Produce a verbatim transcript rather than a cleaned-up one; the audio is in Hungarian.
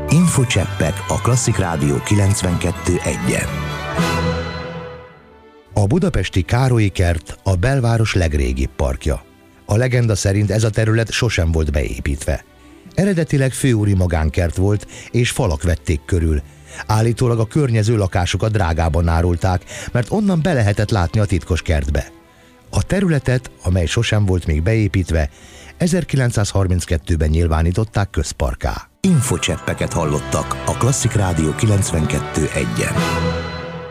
Infocseppek a Klasszik Rádió kilencvenkettő egyen. A budapesti Károlyi kert a belváros legrégibb parkja. A legenda szerint ez a terület sosem volt beépítve. Eredetileg főúri magánkert volt, és falak vették körül. Állítólag a környező lakásokat drágában árulták, mert onnan be lehetett látni a titkos kertbe. A területet, amely sosem volt még beépítve, ezerkilencszázharminckettőben nyilvánították közparkká. Infocseppeket hallottak a Klasszik Rádió kilencvenkettő egyen.